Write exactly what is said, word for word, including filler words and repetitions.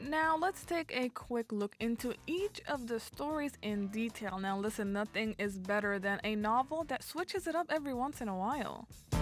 Now, let's take a quick look into each of the stories in detail. Now, listen, nothing is better than a novel that switches it up every once in a while.